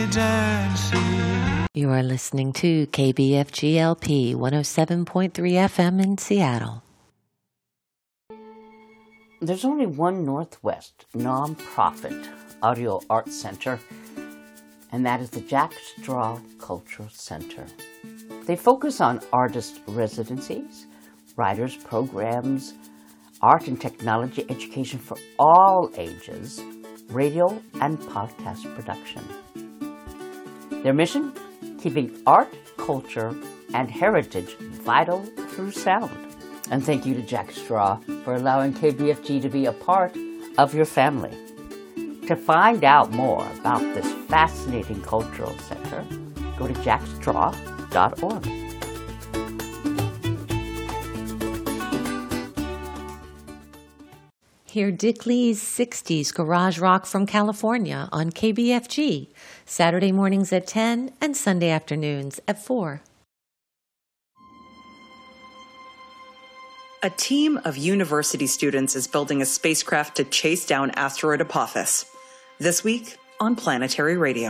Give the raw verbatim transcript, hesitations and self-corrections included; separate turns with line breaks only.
You are listening to K B F G L P one oh seven point three F M in Seattle.
There's only one Northwest nonprofit audio arts center, and that is the Jack Straw Cultural Center. They focus on artist residencies, writers programs, art and technology education for all ages, radio and podcast production. Their mission? Keeping art, culture, and heritage vital through sound. And thank you to Jack Straw for allowing K B F G to be a part of your family. To find out more about this fascinating cultural center, go to jack straw dot org.
Hear Dick Lee's sixties Garage Rock from California on K B F G, Saturday mornings at ten and Sunday afternoons at four.
A team of university students is building a spacecraft to chase down asteroid Apophis. This week on Planetary Radio.